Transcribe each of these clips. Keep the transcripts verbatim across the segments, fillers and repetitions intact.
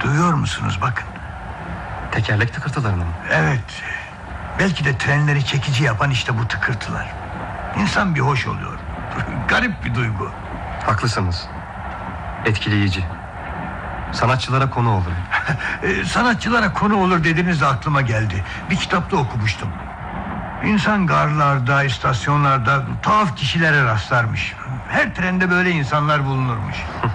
Duyuyor musunuz bakın? Tekerlek tıkırtılarını mı? Evet. Belki de trenleri çekici yapan işte bu tıkırtılar. İnsan bir hoş oluyor. Garip bir duygu. Haklısınız. Etkileyici. Sanatçılara konu olur. Sanatçılara konu olur dediniz de aklıma geldi. Bir kitapta okumuştum. İnsan garlarda, istasyonlarda tuhaf kişilere rastlarmış. Her trende böyle insanlar bulunurmuş.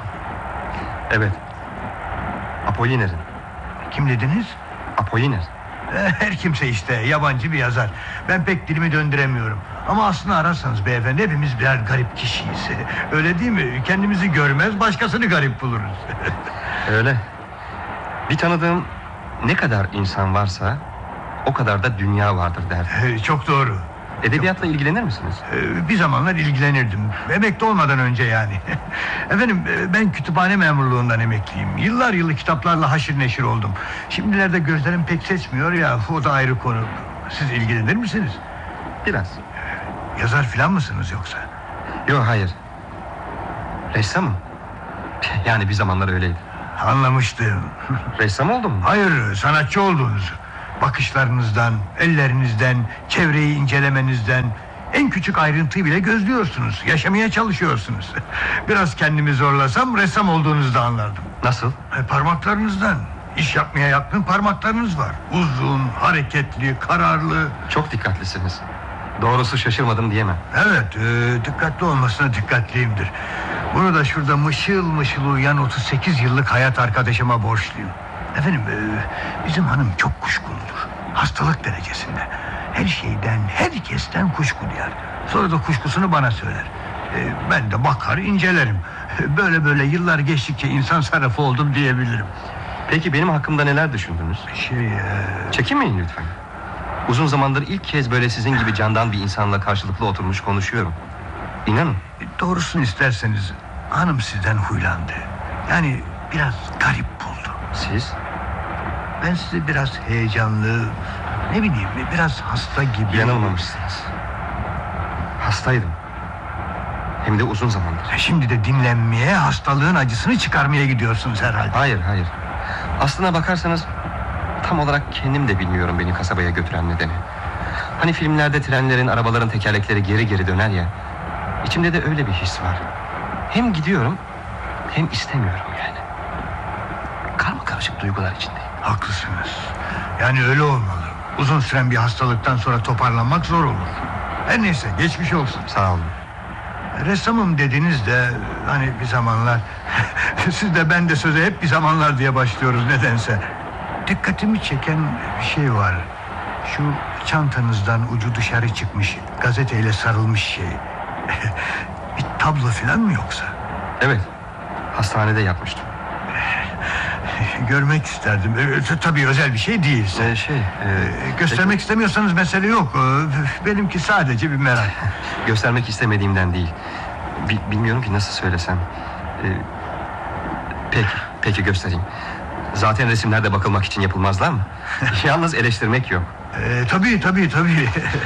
Evet. Apollinaire. Kim dediniz? Apollinaire. Her kimse işte, yabancı bir yazar. Ben pek dilimi döndüremiyorum. Ama aslında ararsanız beyefendi, hepimiz birer garip kişiyiz. Öyle değil mi? Kendimizi görmez, başkasını garip buluruz. Öyle. Bir tanıdığım ne kadar insan varsa o kadar da dünya vardır derdi. Çok doğru. Edebiyatla ilgilenir misiniz? Bir zamanlar ilgilenirdim. Emekli olmadan önce yani. Efendim, ben kütüphane memurluğundan emekliyim. Yıllar yılı kitaplarla haşır neşir oldum. Şimdilerde gözlerim pek seçmiyor ya, o da ayrı konu. Siz ilgilenir misiniz? Biraz. Yazar filan mısınız yoksa? Yok, hayır. Ressamım. Yani bir zamanlar öyleydi. Anlamıştım. Ressam oldum mu? Hayır, sanatçı oldunuz. Bakışlarınızdan, ellerinizden, çevreyi incelemenizden, en küçük ayrıntıyı bile gözlüyorsunuz. Yaşamaya çalışıyorsunuz. Biraz kendimi zorlasam ressam olduğunuzu da anlardım. Nasıl? E, parmaklarınızdan. İş yapmaya yatkın parmaklarınız var. Uzun, hareketli, kararlı. Çok dikkatlisiniz. Doğrusu şaşırmadım diyemem. Evet, e, dikkatli olmasına dikkatliyimdir. Bunu da şurada mışıl mışıl uyuyan otuz sekiz yıllık hayat arkadaşıma borçluyum. Efendim, e, bizim hanım çok kuşkuludur. Hastalık derecesinde. Her şeyden, herkesten kuşku duyar. Sonra da kuşkusunu bana söyler. e, Ben de bakar, incelerim. Böyle böyle yıllar geçtikçe insan sarrafı oldum diyebilirim. Peki benim hakkımda neler düşündünüz? Şey... E... Çekinmeyin lütfen. Uzun zamandır ilk kez böyle sizin gibi candan bir insanla karşılıklı oturmuş konuşuyorum. İnanın. Doğrusunu isterseniz hanım sizden huylandı. Yani biraz garip buldu. Siz? Ben sizi biraz heyecanlı, ne bileyim, biraz hasta gibi... Yanılmamışsınız. Hastaydım. Hem de uzun zamandır. Şimdi de dinlenmeye, hastalığın acısını çıkarmaya gidiyorsunuz herhalde. Hayır, hayır. Aslına bakarsanız tam olarak kendim de bilmiyorum beni kasabaya götüren nedeni. Hani filmlerde trenlerin, arabaların tekerlekleri geri geri döner ya. İçimde de öyle bir his var. Hem gidiyorum hem istemiyorum yani. Karmakarışık duygular içindeyim. Haklısınız. Yani öyle olmalı. Uzun süren bir hastalıktan sonra toparlanmak zor olur. Her neyse, geçmiş olsun. Sağ olun. Ressamım dediniz de hani bir zamanlar... Siz de ben de söze hep bir zamanlar diye başlıyoruz nedense. Dikkatimi çeken bir şey var. Şu çantanızdan ucu dışarı çıkmış, gazeteyle sarılmış şey. Bir tablo falan mı yoksa? Evet. Hastanede yapmıştım. Görmek isterdim. Ee, tabii özel bir şey değilse. Ee, şey, e, ee, göstermek peki... istemiyorsanız mesele yok. Ee, benimki sadece bir merak. Göstermek istemediğimden değil. Bi bilmiyorum ki nasıl söylesem. Ee, peki, peki göstereyim. Zaten resimlerde bakılmak için yapılmazlar mı? Yalnız eleştirmek yok. Ee, tabii tabii tabii.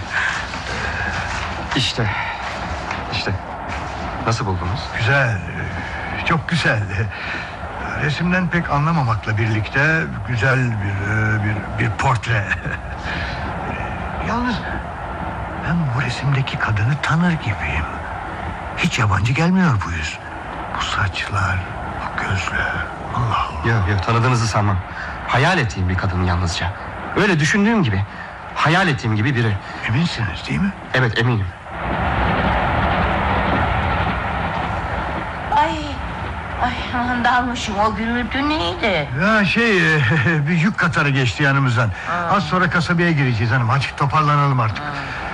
İşte, işte. Nasıl buldunuz? Güzel, çok güzel. Resimden pek anlamamakla birlikte güzel bir bir, bir portre. Yalnız ben bu resimdeki kadını tanır gibiyim. Hiç yabancı gelmiyor bu yüz. Bu saçlar, bu gözler. Allah Allah. Yok yok, tanıdığınızı sanmam. Hayal ettiğim bir kadın yalnızca. Öyle düşündüğüm gibi, hayal ettiğim gibi biri. Eminsiniz değil mi? Evet, eminim. Ay, ay aman dalmışım, o gürültü neydi? Ya şey, bir yük katarı geçti yanımızdan. Aa. Az sonra kasabaya gireceğiz hanım. Hadi toparlanalım artık. Aa.